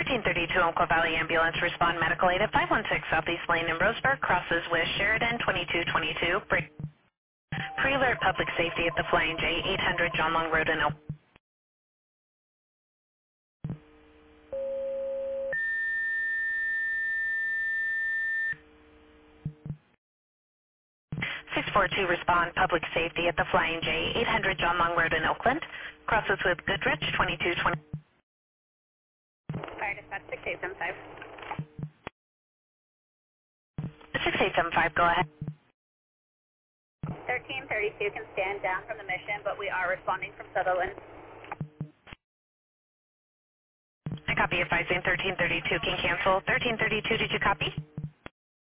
1332 Umpqua Valley Ambulance, respond medical aid at 516 Southeast Lane in Roseburg, crosses with Sheridan 2222. Pre-alert public safety at the Flying J, 800 John Long Road in El. 642, respond public safety at the Flying J, 800 John Long Road in Oakland, crosses with Goodrich 2220. Fire dispatch 6875. 6875, go ahead. 1332 can stand down from the mission, but we are responding from Sutherland. I copy, advising 1332 can cancel. 1332, did you copy?